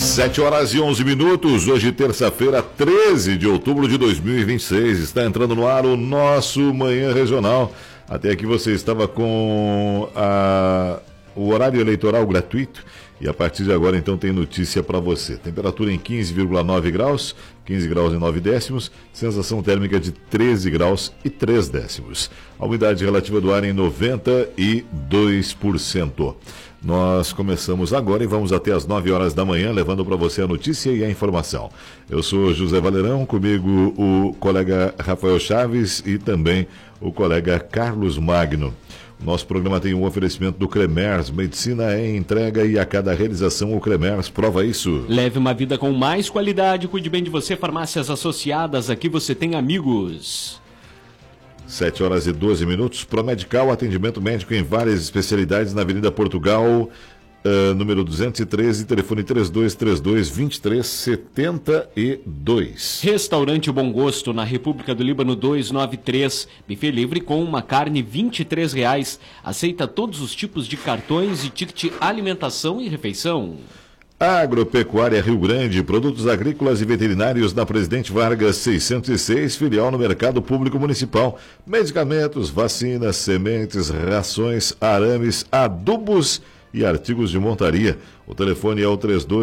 7h11, hoje terça-feira, 13 de outubro de 2026. Está entrando no ar o nosso Manhã Regional. Até aqui você estava com o horário eleitoral gratuito e a partir de agora então tem notícia para você. Temperatura em 15,9 graus, 15 graus e 9 décimos, sensação térmica de 13 graus e 3 décimos. A umidade relativa do ar em 92%. Nós começamos agora e vamos até às 9 horas da manhã, levando para você a notícia e a informação. Eu sou José Valerão, comigo o colega Rafael Chaves e também o colega Carlos Magno. Nosso programa tem um oferecimento do Cremers, medicina é entrega e a cada realização o Cremers prova isso. Leve uma vida com mais qualidade, cuide bem de você, farmácias associadas, aqui você tem amigos. 7h12, Promedical, atendimento médico em várias especialidades na Avenida Portugal, número 213, telefone 3232-2372. Restaurante Bom Gosto, na República do Líbano 293, buffet livre com uma carne R$ 23, aceita todos os tipos de cartões e ticket alimentação e refeição. Agropecuária Rio Grande, produtos agrícolas e veterinários na Presidente Vargas 606, filial no Mercado Público Municipal. Medicamentos, vacinas, sementes, rações, arames, adubos e artigos de montaria. O telefone é o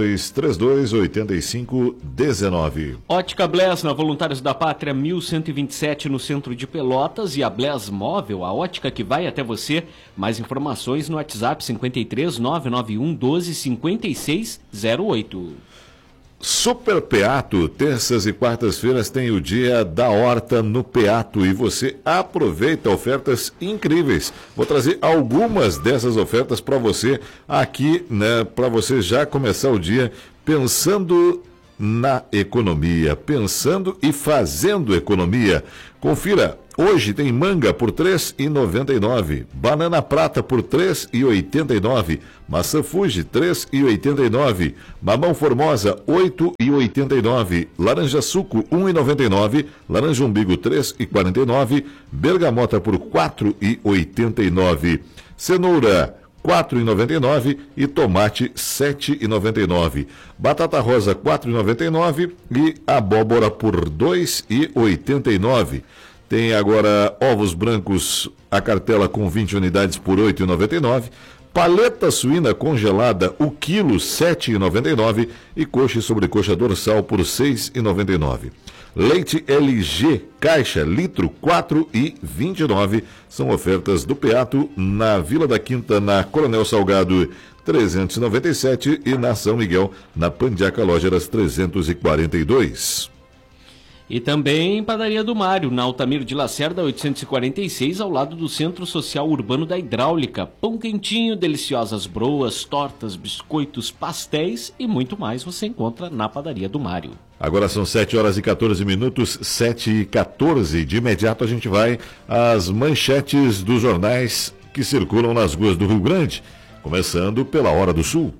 3232-8519. Ótica Bless, na Voluntários da Pátria 1127, no centro de Pelotas, e a Bless Móvel, a ótica que vai até você. Mais informações no WhatsApp 53 991 12 56 08. Super Peato, terças e quartas-feiras tem o dia da horta no Peato e você aproveita ofertas incríveis. Vou trazer algumas dessas ofertas para você aqui, né, para você já começar o dia pensando na economia, pensando e fazendo economia. Confira, hoje tem manga por R$ 3,99, banana prata por R$ 3,89, maçã Fuji R$ 3,89, mamão formosa R$ 8,89, laranja suco R$ 1,99, laranja umbigo R$ 3,49, bergamota por R$ 4,89, cenoura R$ 4,99 e tomate R$ 7,99. Batata rosa R$ 4,99 e abóbora por R$ 2,89. Tem agora ovos brancos, a cartela com 20 unidades por R$ 8,99. Paleta suína congelada, o quilo R$ 7,99 e coxa e sobrecoxa dorsal por R$ 6,99. Leite LG, caixa, litro, R$ 4,29. São ofertas do Peato na Vila da Quinta, na Coronel Salgado 397 e na São Miguel, na Pandiaca Lógeras 342. E também Padaria do Mário, na Altamiro de Lacerda 846, ao lado do Centro Social Urbano da Hidráulica. Pão quentinho, deliciosas broas, tortas, biscoitos, pastéis e muito mais você encontra na Padaria do Mário. Agora são 7h14, 7h14. De imediato a gente vai às manchetes dos jornais que circulam nas ruas do Rio Grande, começando pela Hora do Sul.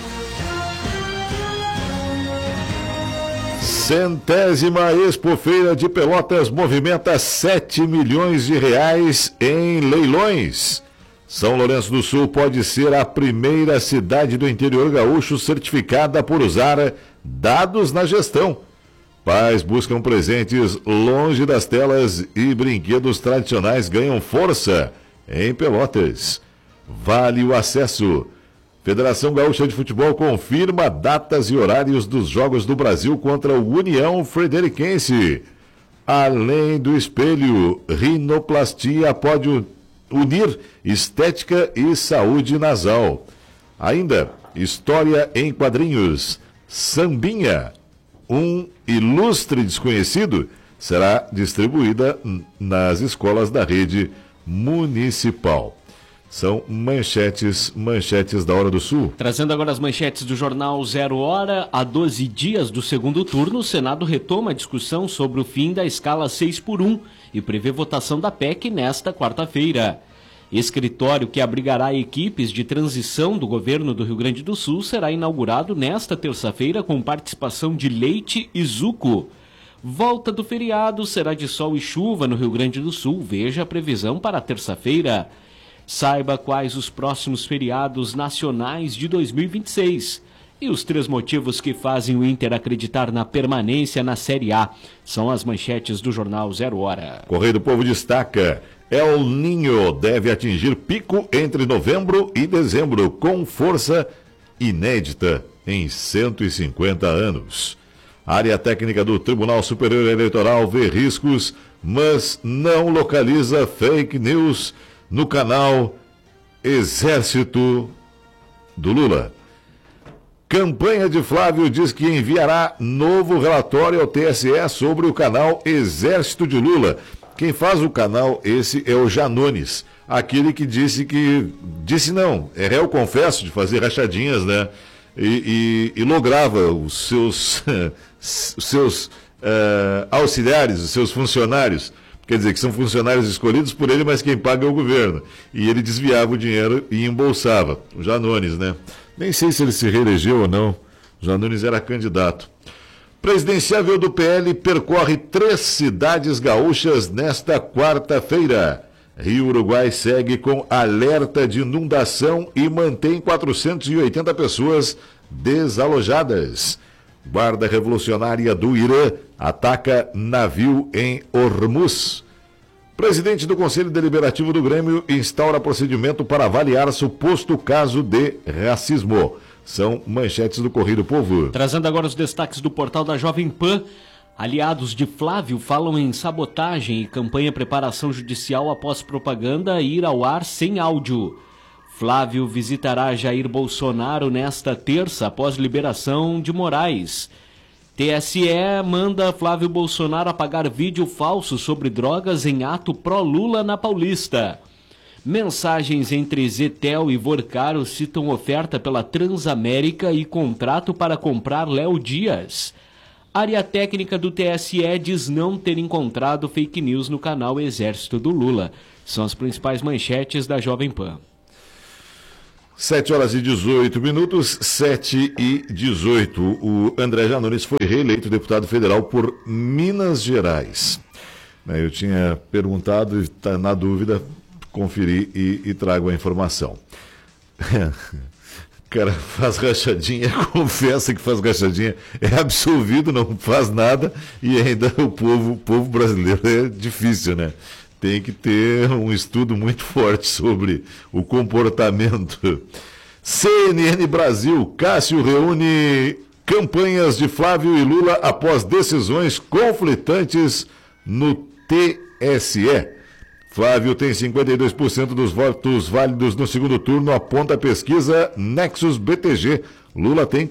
100ª Expofeira de Pelotas movimenta 7 milhões de reais em leilões. São Lourenço do Sul pode ser a primeira cidade do interior gaúcho certificada por usar dados na gestão. Pais buscam presentes longe das telas e brinquedos tradicionais ganham força em Pelotas. Vale o acesso. Federação Gaúcha de Futebol confirma datas e horários dos Jogos do Brasil contra o União Frederiquense. Além do espelho, rinoplastia pode unir estética e saúde nasal. Ainda, história em quadrinhos. Sambinha, um ilustre desconhecido, será distribuída nas escolas da rede municipal. São manchetes da Hora do Sul. Trazendo agora as manchetes do jornal 0 Hora. Há 12 dias do segundo turno, o Senado retoma a discussão sobre o fim da escala 6x1 e prevê votação da PEC nesta quarta-feira. Escritório que abrigará equipes de transição do governo do Rio Grande do Sul será inaugurado nesta terça-feira com participação de Leite e Zuco. Volta do feriado será de sol e chuva no Rio Grande do Sul. Veja a previsão para a terça-feira. Saiba quais os próximos feriados nacionais de 2026. E os 3 motivos que fazem o Inter acreditar na permanência na Série A são as manchetes do jornal 0 Hora. Correio do Povo destaca: El Niño deve atingir pico entre novembro e dezembro, com força inédita em 150 anos. A área técnica do Tribunal Superior Eleitoral vê riscos, mas não localiza fake news no canal Exército do Lula. Campanha de Flávio diz que enviará novo relatório ao TSE sobre o canal Exército de Lula. Quem faz o canal esse é o Janones, aquele que disse não, é réu confesso de fazer rachadinhas, né? E lograva os seus auxiliares, os seus funcionários, quer dizer que são funcionários escolhidos por ele, mas quem paga é o governo. E ele desviava o dinheiro e embolsava, o Janones, né? Nem sei se ele se reelegeu ou não. O Janones era candidato. Presidenciável do PL percorre 3 cidades gaúchas nesta quarta-feira. Rio Uruguai segue com alerta de inundação e mantém 480 pessoas desalojadas. Guarda Revolucionária do Irã ataca navio em Hormuz. Presidente do Conselho Deliberativo do Grêmio instaura procedimento para avaliar suposto caso de racismo. São manchetes do Correio do Povo. Trazendo agora os destaques do portal da Jovem Pan. Aliados de Flávio falam em sabotagem e campanha preparação judicial após propaganda ir ao ar sem áudio. Flávio visitará Jair Bolsonaro nesta terça após liberação de Moraes. TSE manda Flávio Bolsonaro apagar vídeo falso sobre drogas em ato pró-Lula na Paulista. Mensagens entre Zetel e Vorcaro citam oferta pela Transamérica e contrato para comprar Léo Dias. Área técnica do TSE diz não ter encontrado fake news no canal Exército do Lula. São as principais manchetes da Jovem Pan. 7h18, 7h18. O André Janones foi reeleito deputado federal por Minas Gerais. Eu tinha perguntado e está na dúvida, conferi e trago a informação. O cara faz rachadinha, confessa que faz rachadinha, é absolvido, não faz nada, e ainda o povo brasileiro é difícil, né? Tem que ter um estudo muito forte sobre o comportamento. CNN Brasil, Cássio reúne campanhas de Flávio e Lula após decisões conflitantes no TSE. Flávio tem 52% dos votos válidos no segundo turno, aponta a pesquisa Nexus BTG. Lula tem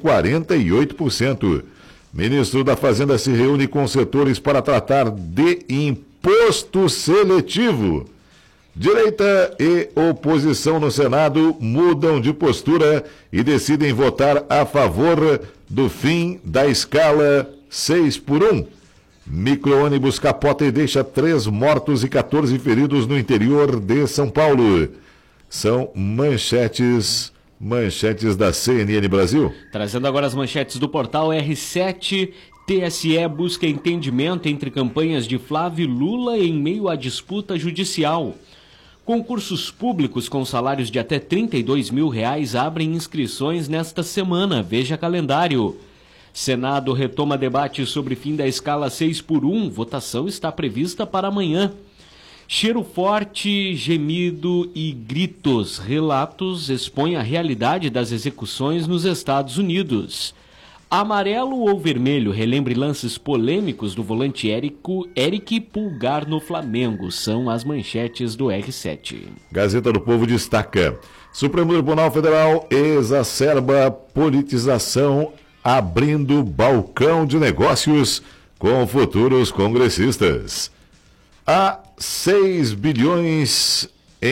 48%. Ministro da Fazenda se reúne com setores para tratar de imposto seletivo. Direita e oposição no Senado mudam de postura e decidem votar a favor do fim da escala 6x1. Micro-ônibus capota e deixa 3 mortos e 14 feridos no interior de São Paulo. São manchetes da CNN Brasil. Trazendo agora as manchetes do portal R7. TSE busca entendimento entre campanhas de Flávio e Lula em meio à disputa judicial. Concursos públicos com salários de até R$32 mil abrem inscrições nesta semana. Veja calendário. Senado retoma debate sobre fim da escala 6x1. Votação está prevista para amanhã. Cheiro forte, gemido e gritos. Relatos expõem a realidade das execuções nos Estados Unidos. Amarelo ou vermelho, relembre lances polêmicos do volante Eric Pulgar no Flamengo. São as manchetes do R7. Gazeta do Povo destaca: Supremo Tribunal Federal exacerba politização, abrindo balcão de negócios com futuros congressistas. Há 6 bilhões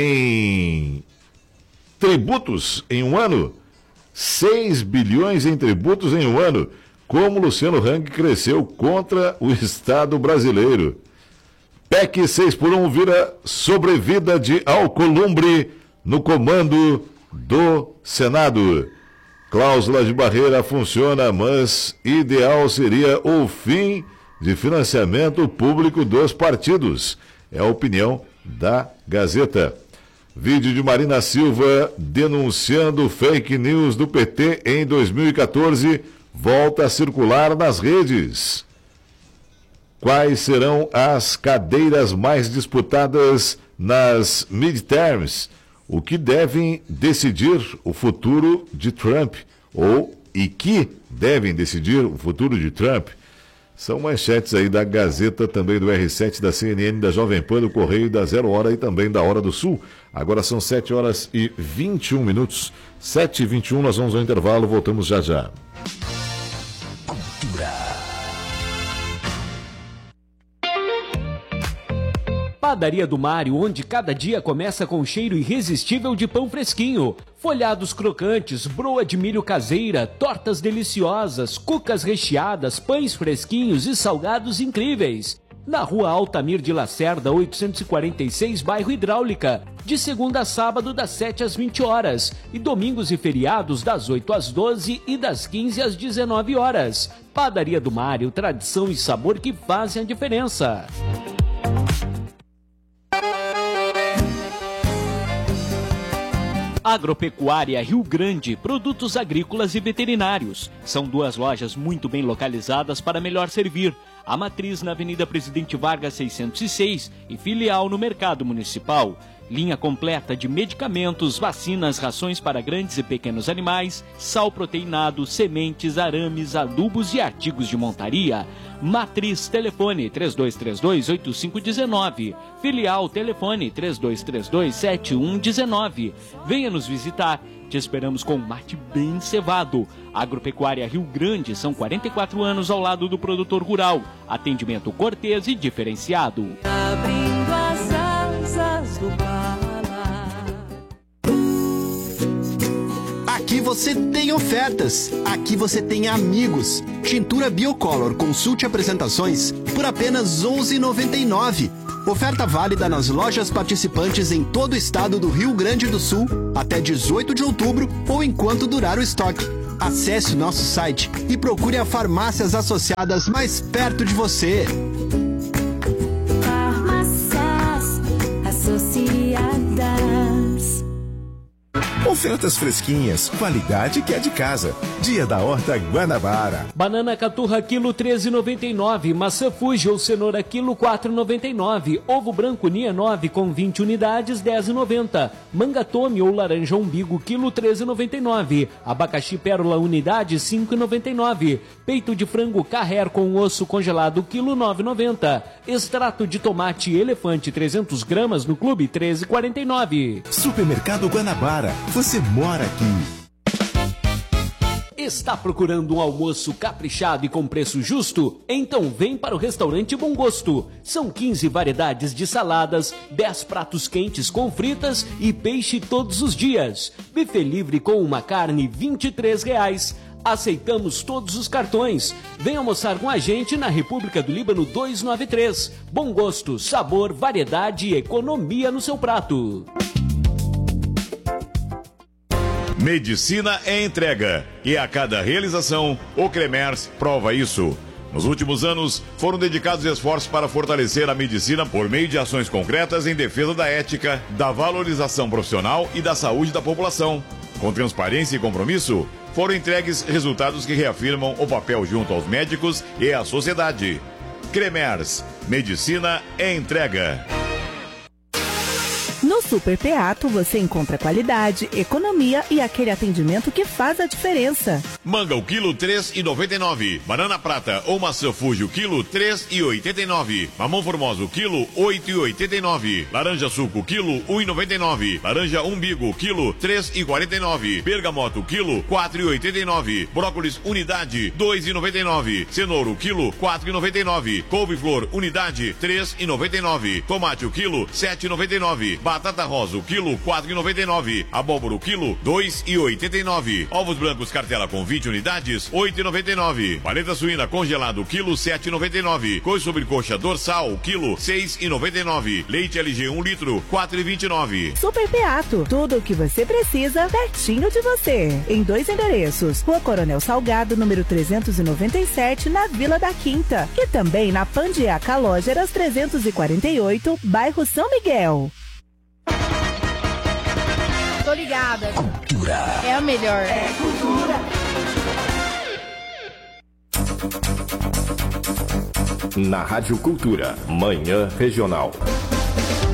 em tributos em um ano. 6 bilhões em tributos em um ano. Como Luciano Hang cresceu contra o Estado brasileiro. PEC 6x1 vira sobrevida de Alcolumbre no comando do Senado. Cláusula de barreira funciona, mas ideal seria o fim de financiamento público dos partidos. É a opinião da Gazeta. Vídeo de Marina Silva denunciando fake news do PT em 2014 volta a circular nas redes. Quais serão as cadeiras mais disputadas nas midterms? O que devem decidir o futuro de Trump? E que devem decidir o futuro de Trump? São manchetes aí da Gazeta, também do R7, da CNN, da Jovem Pan, do Correio, da 0 Hora e também da Hora do Sul. Agora são 7 horas e 21 minutos. 7h21, nós vamos ao intervalo, voltamos já já. Padaria do Mário, onde cada dia começa com um cheiro irresistível de pão fresquinho, folhados crocantes, broa de milho caseira, tortas deliciosas, cucas recheadas, pães fresquinhos e salgados incríveis. Na Rua Altamir de Lacerda, 846, bairro Hidráulica, de segunda a sábado das 7 às 20 horas e domingos e feriados das 8 às 12 e das 15 às 19 horas. Padaria do Mário, tradição e sabor que fazem a diferença. Agropecuária Rio Grande, produtos agrícolas e veterinários. São 2 lojas muito bem localizadas para melhor servir. A matriz na Avenida Presidente Vargas 606 e filial no Mercado Municipal. Linha completa de medicamentos, vacinas, rações para grandes e pequenos animais, sal proteinado, sementes, arames, adubos e artigos de montaria. Matriz, telefone 3232-8519. Filial, telefone 3232-7119. Venha nos visitar. Te esperamos com um mate bem cevado. Agropecuária Rio Grande, são 44 anos ao lado do produtor rural. Atendimento cortês e diferenciado. Abrindo as asas do Aqui você tem ofertas, aqui você tem amigos. Tintura Biocolor Consulte Apresentações por apenas R$ 11,99. Oferta válida nas lojas participantes em todo o estado do Rio Grande do Sul até 18 de outubro ou enquanto durar o estoque. Acesse o nosso site e procure a farmácias associadas mais perto de você. Farmácias associadas. Ofertas fresquinhas, qualidade que é de casa. Dia da Horta Guanabara. Banana caturra quilo 13,99. Maçã Fuji ou cenoura quilo 4,99. Ovo branco Nia 9 com 20 unidades 10,90. Manga tome ou laranja umbigo quilo 13,99. Abacaxi pérola unidade 5,99. Peito de frango Carrer com osso congelado quilo 9,90. Extrato de tomate elefante 300 gramas no clube 13,49. Supermercado Guanabara. Você mora aqui. Está procurando um almoço caprichado e com preço justo? Então vem para o restaurante Bom Gosto. São 15 variedades de saladas, 10 pratos quentes com fritas e peixe todos os dias. Buffet livre com uma carne R$ 23. Aceitamos todos os cartões. Vem almoçar com a gente na República do Líbano 293. Bom Gosto, sabor, variedade e economia no seu prato. Medicina é entrega e a cada realização, o Cremers prova isso. Nos últimos anos, foram dedicados esforços para fortalecer a medicina por meio de ações concretas em defesa da ética, da valorização profissional e da saúde da população. Com transparência e compromisso, foram entregues resultados que reafirmam o papel junto aos médicos e à sociedade. Cremers, medicina é entrega. No Super Peato você encontra qualidade, economia e aquele atendimento que faz a diferença. Manga o quilo 3,99. Banana prata ou maçã Fuji o quilo 3,89. Mamão formoso quilo 8,89. Laranja suco quilo 1,99. Laranja umbigo quilo 3,49. Bergamota quilo 4,89. Brócolis unidade 2,99. Cenoura quilo 4,99. Couve-flor unidade 3,99. Tomate o quilo 7,99. Batata rosa, o quilo, R$ 4,99. Abóbora, o quilo, R$ 2,89. Ovos brancos cartela com 20 unidades, R$ 8,99. Paleta suína congelado, quilo, R$ 7,99. Coisa sobre coxa dorsal, quilo, R$ 6,99. Leite LG 1 litro, R$ 4,29. Super Peato, tudo o que você precisa pertinho de você. Em 2 endereços, Rua Coronel Salgado, número 397, na Vila da Quinta. E também na Pandiaca Lógeras 348, bairro São Miguel. Obrigada. Cultura. É a melhor. É cultura. Na Rádio Cultura, Manhã Regional.